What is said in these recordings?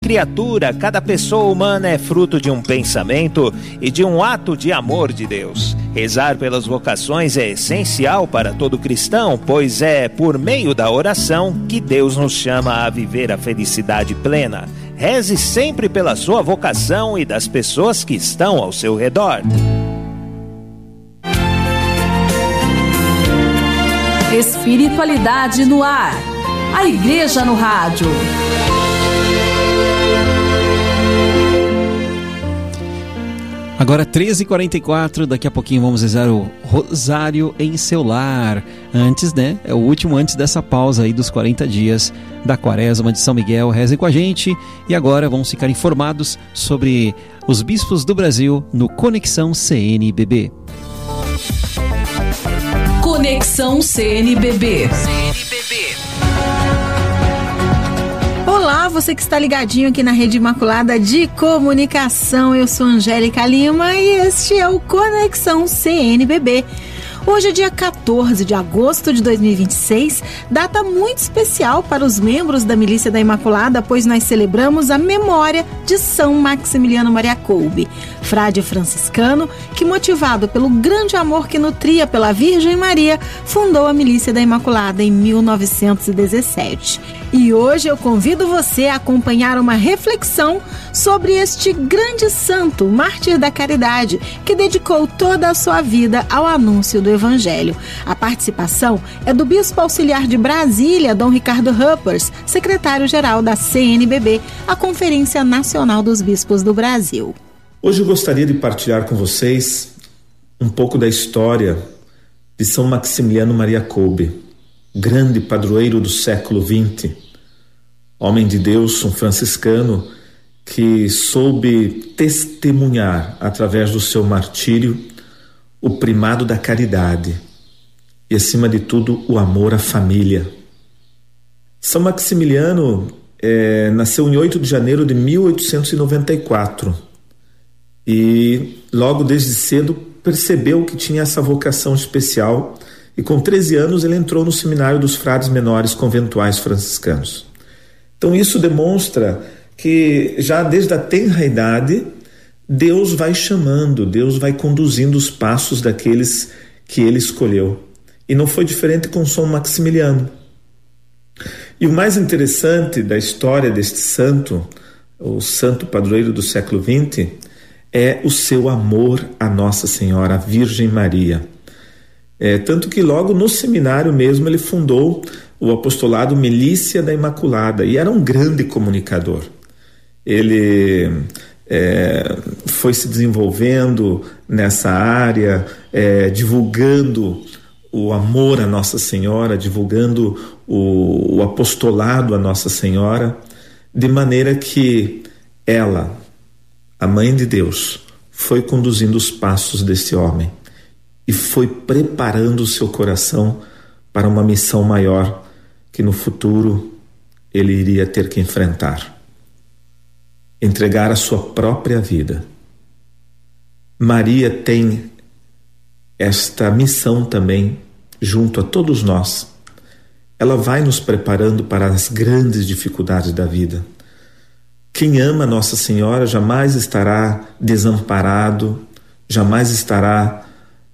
criatura, cada pessoa humana é fruto de um pensamento e de um ato de amor de Deus. Rezar pelas vocações é essencial para todo cristão, pois é por meio da oração que Deus nos chama a viver a felicidade plena. Reze sempre pela sua vocação e das pessoas que estão ao seu redor. Espiritualidade no ar. A Igreja no Rádio. Agora 13h44, daqui a pouquinho vamos rezar o Rosário em seu lar. Antes, né? É o último antes dessa pausa aí dos 40 dias da Quaresma de São Miguel. Rezem com a gente. E agora vamos ficar informados sobre os bispos do Brasil no Conexão CNBB. Conexão CNBB. Olá, você que está ligadinho aqui na Rede Imaculada de Comunicação. Eu sou Angélica Lima e este é o Conexão CNBB. Hoje é dia 14 de agosto de 2026, data muito especial para os membros da Milícia da Imaculada, pois nós celebramos a memória de São Maximiliano Maria Kolbe, frade franciscano que, motivado pelo grande amor que nutria pela Virgem Maria, fundou a Milícia da Imaculada em 1917. E hoje eu convido você a acompanhar uma reflexão sobre este grande santo, mártir da caridade, que dedicou toda a sua vida ao anúncio do Evangelho. A participação é do Bispo Auxiliar de Brasília, Dom Ricardo Ruppers, secretário-geral da CNBB, a Conferência Nacional dos Bispos do Brasil. Hoje eu gostaria de partilhar com vocês um pouco da história de São Maximiliano Maria Kolbe, grande padroeiro do século XX, homem de Deus, um franciscano que soube testemunhar, através do seu martírio, o primado da caridade e, acima de tudo, o amor à família. São Maximiliano nasceu em 8 de janeiro de 1894 e logo desde cedo percebeu que tinha essa vocação especial e com 13 anos ele entrou no seminário dos frades menores conventuais franciscanos. Então isso demonstra que já desde a tenra idade Deus vai chamando, Deus vai conduzindo os passos daqueles que ele escolheu. E não foi diferente com São Maximiliano. E o mais interessante da história deste santo, o santo padroeiro do século XX, é o seu amor à Nossa Senhora, a Virgem Maria. Tanto que logo no seminário mesmo ele fundou o apostolado Milícia da Imaculada e era um grande comunicador. Ele foi se desenvolvendo nessa área, divulgando o amor à Nossa Senhora, divulgando o apostolado à Nossa Senhora, de maneira que ela, a Mãe de Deus, foi conduzindo os passos desse homem e foi preparando o seu coração para uma missão maior que no futuro ele iria ter que enfrentar. Entregar a sua própria vida. Maria tem esta missão também junto a todos nós. Ela vai nos preparando para as grandes dificuldades da vida. Quem ama Nossa Senhora jamais estará desamparado, jamais estará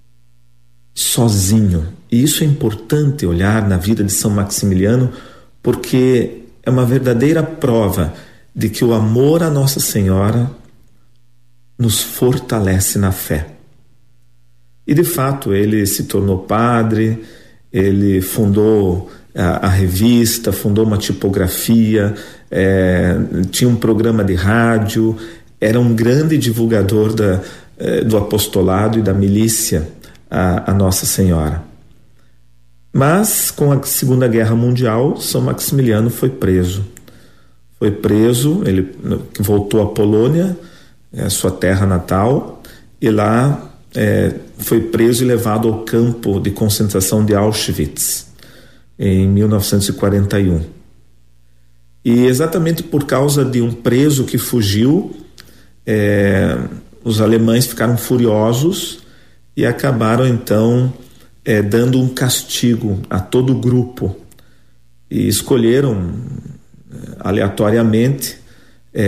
sozinho. E isso é importante olhar na vida de São Maximiliano, porque é uma verdadeira prova de que o amor à Nossa Senhora nos fortalece na fé. E de fato ele se tornou padre, ele fundou a revista, fundou uma tipografia, tinha um programa de rádio, era um grande divulgador do apostolado e da milícia a Nossa Senhora. Mas com a Segunda Guerra Mundial, São Maximiliano foi preso. Ele voltou à Polônia, sua terra natal, e lá foi preso e levado ao campo de concentração de Auschwitz, em 1941. E exatamente por causa de um preso que fugiu, os alemães ficaram furiosos e acabaram então dando um castigo a todo o grupo. E escolheram aleatoriamente